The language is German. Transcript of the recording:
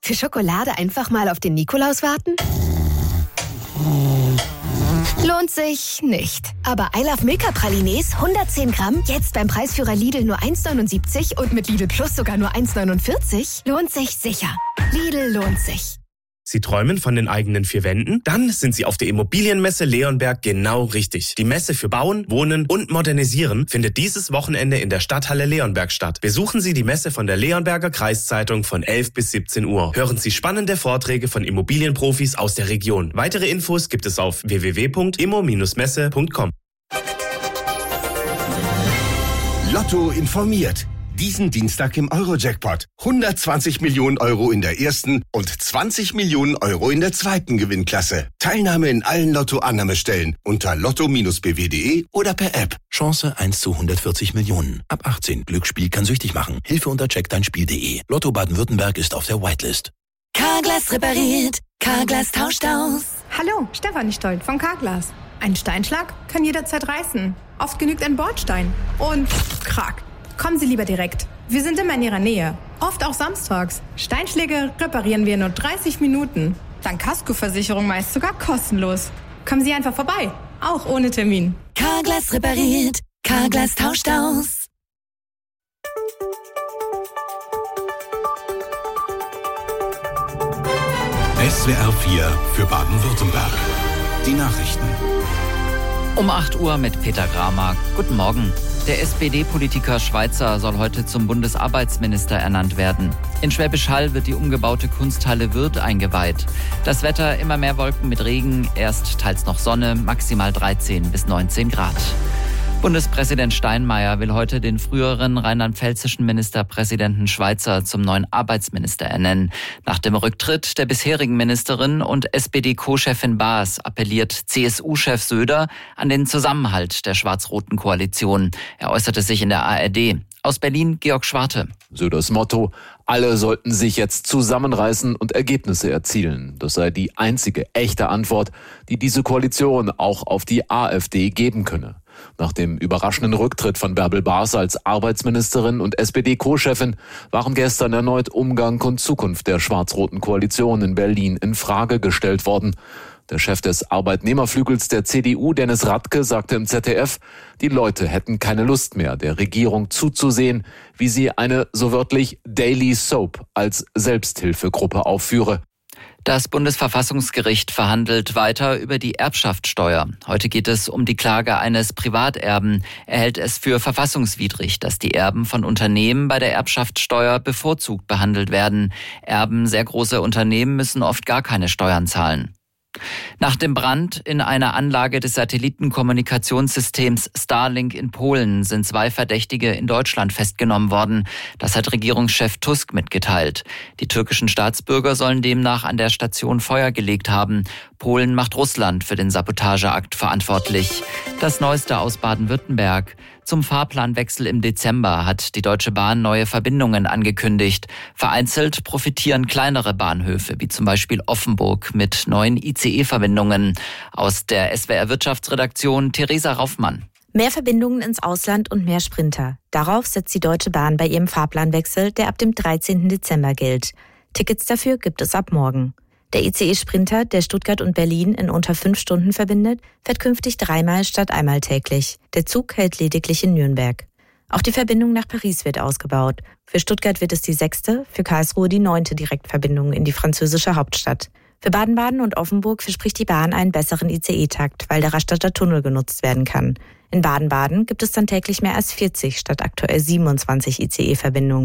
Für Schokolade einfach mal auf den Nikolaus warten? Lohnt sich nicht. Aber I Love Milka Pralines 110 Gramm, jetzt beim Preisführer Lidl nur 1,79 und mit Lidl Plus sogar nur 1,49, lohnt sich sicher. Lidl lohnt sich. Sie träumen von den eigenen 4 Wänden? Dann sind Sie auf der Immobilienmesse Leonberg genau richtig. Die Messe für Bauen, Wohnen und Modernisieren findet dieses Wochenende in der Stadthalle Leonberg statt. Besuchen Sie die Messe von der Leonberger Kreiszeitung von 11 bis 17 Uhr. Hören Sie spannende Vorträge von Immobilienprofis aus der Region. Weitere Infos gibt es auf www.immo-messe.com. Lotto informiert. Diesen Dienstag im Euro-Jackpot. 120 Millionen Euro in der ersten und 20 Millionen Euro in der zweiten Gewinnklasse. Teilnahme in allen Lotto-Annahmestellen unter lotto-bw.de oder per App. Chance 1 zu 140 Millionen. Ab 18. Glücksspiel kann süchtig machen. Hilfe unter checkdeinspiel.de. Lotto Baden-Württemberg ist auf der Whitelist. Carglass repariert. Carglass tauscht aus. Hallo, Stefanie Stolt von Carglass. Ein Steinschlag kann jederzeit reißen. Oft genügt ein Bordstein. Und krack. Kommen Sie lieber direkt. Wir sind immer in Ihrer Nähe. Oft auch samstags. Steinschläge reparieren wir in nur 30 Minuten. Dank Kaskoversicherung meist sogar kostenlos. Kommen Sie einfach vorbei. Auch ohne Termin. Carglass repariert. Carglass tauscht aus. SWR 4 für Baden-Württemberg. Die Nachrichten. Um 8 Uhr mit Peter Gramer. Guten Morgen. Der SPD-Politiker Schweitzer soll heute zum Bundesarbeitsminister ernannt werden. In Schwäbisch Hall wird die umgebaute Kunsthalle Würth eingeweiht. Das Wetter immer mehr Wolken mit Regen, erst teils noch Sonne, maximal 13 bis 19 Grad. Bundespräsident Steinmeier will heute den früheren rheinland-pfälzischen Ministerpräsidenten Schweitzer zum neuen Arbeitsminister ernennen. Nach dem Rücktritt der bisherigen Ministerin und SPD-Co-Chefin Baas appelliert CSU-Chef Söder an den Zusammenhalt der schwarz-roten Koalition. Er äußerte sich in der ARD. Aus Berlin Georg Schwarte. Söders Motto: Alle sollten sich jetzt zusammenreißen und Ergebnisse erzielen. Das sei die einzige echte Antwort, die diese Koalition auch auf die AfD geben könne. Nach dem überraschenden Rücktritt von Bärbel Baas als Arbeitsministerin und SPD-Co-Chefin waren gestern erneut Umgang und Zukunft der schwarz-roten Koalition in Berlin in Frage gestellt worden. Der Chef des Arbeitnehmerflügels der CDU, Dennis Radke, sagte im ZDF, die Leute hätten keine Lust mehr, der Regierung zuzusehen, wie sie eine, so wörtlich, Daily Soap als Selbsthilfegruppe aufführe. Das Bundesverfassungsgericht verhandelt weiter über die Erbschaftssteuer. Heute geht es um die Klage eines Privaterben. Er hält es für verfassungswidrig, dass die Erben von Unternehmen bei der Erbschaftssteuer bevorzugt behandelt werden. Erben sehr großer Unternehmen müssen oft gar keine Steuern zahlen. Nach dem Brand in einer Anlage des Satellitenkommunikationssystems Starlink in Polen sind 2 Verdächtige in Deutschland festgenommen worden. Das hat Regierungschef Tusk mitgeteilt. Die türkischen Staatsbürger sollen demnach an der Station Feuer gelegt haben. Polen macht Russland für den Sabotageakt verantwortlich. Das Neueste aus Baden-Württemberg. Zum Fahrplanwechsel im Dezember hat die Deutsche Bahn neue Verbindungen angekündigt. Vereinzelt profitieren kleinere Bahnhöfe, wie zum Beispiel Offenburg, mit neuen ICE-Verbindungen. Aus der SWR Wirtschaftsredaktion Theresa Raufmann. Mehr Verbindungen ins Ausland und mehr Sprinter. Darauf setzt die Deutsche Bahn bei ihrem Fahrplanwechsel, der ab dem 13. Dezember gilt. Tickets dafür gibt es ab morgen. Der ICE-Sprinter, der Stuttgart und Berlin in unter 5 Stunden verbindet, fährt künftig 3-mal statt einmal täglich. Der Zug hält lediglich in Nürnberg. Auch die Verbindung nach Paris wird ausgebaut. Für Stuttgart wird es die 6., für Karlsruhe die 9. Direktverbindung in die französische Hauptstadt. Für Baden-Baden und Offenburg verspricht die Bahn einen besseren ICE-Takt, weil der Rastatter Tunnel genutzt werden kann. In Baden-Baden gibt es dann täglich mehr als 40 statt aktuell 27 ICE-Verbindungen.